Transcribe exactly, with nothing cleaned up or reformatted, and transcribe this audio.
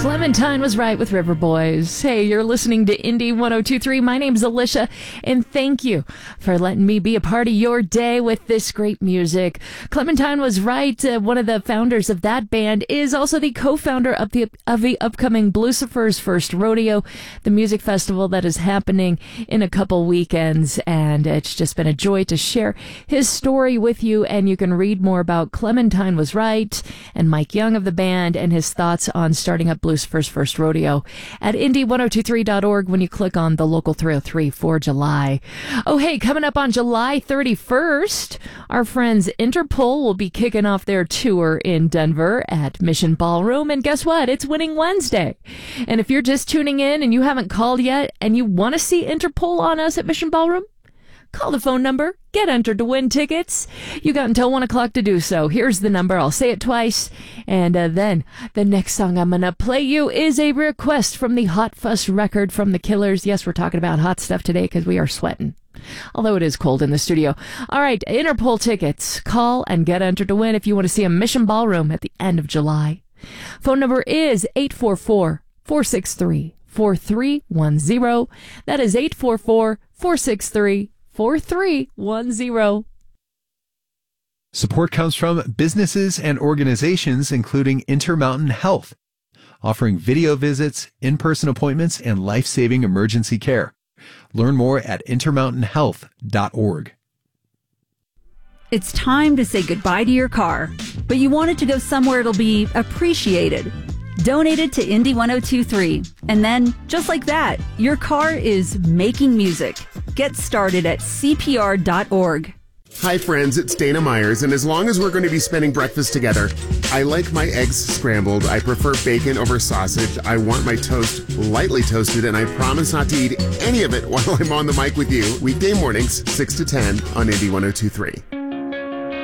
Clementine was right with River Boys. Hey, you're listening to Indie one oh two point three. My name's Alicia, and thank you for letting me be a part of your day with this great music. Clementine was right. Uh, one of the founders of that band is also the co-founder of the of the upcoming Blucifer's First Rodeo, the music festival that is happening in a couple weekends, and it's just been a joy to share his story with you. And you can read more about Clementine was right and Mike Young of the band and his thoughts on starting up Blucifer's First Rodeo at indie ten twenty-three dot org when you click on the local three oh three for July. Oh, hey, coming up on July thirty-first, our friends Interpol will be kicking off their tour in Denver at Mission Ballroom. And guess what? It's Winning Wednesday. And if you're just tuning in and you haven't called yet and you want to see Interpol on us at Mission Ballroom, call the phone number, get entered to win tickets. You got until one o'clock to do so. Here's the number. I'll say it twice. And uh, then the next song I'm going to play you is a request from the Hot Fuss record from the Killers. Yes, we're talking about hot stuff today because we are sweating, although it is cold in the studio. All right, Interpol tickets. Call and get entered to win if you want to see a Mission Ballroom at the end of July. Phone number is eight four four, four six three, four three one zero. That is eight four four, four six three, four three one zero. Support comes from businesses and organizations including Intermountain Health, offering video visits, in-person appointments, and life-saving emergency care. Learn more at intermountain health dot org. It's time to say goodbye to your car, but you want it to go somewhere it'll be appreciated. Donate it to Indie ten twenty-three. And then, just like that, your car is making music. Get started at C P R dot org. Hi friends, it's Dana Myers, and as long as we're going to be spending breakfast together, I like my eggs scrambled. I prefer bacon over sausage. I want my toast lightly toasted, and I promise not to eat any of it while I'm on the mic with you. Weekday mornings, six to ten on Indie ten twenty-three.